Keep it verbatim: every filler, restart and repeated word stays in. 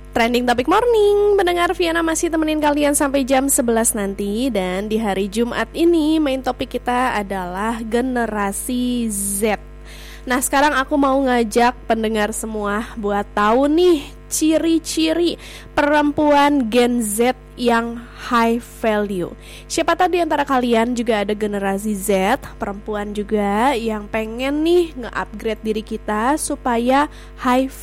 Trending Topic Morning, pendengar Viana masih temenin kalian sampai jam sebelas nanti. Dan di hari Jumat ini main topik kita adalah generasi Z. Nah sekarang aku mau ngajak pendengar semua buat tahu nih ciri-ciri perempuan Gen Z yang high value. Siapa tahu di antara kalian juga ada generasi Z, perempuan juga yang pengen nih nge-upgrade diri kita supaya high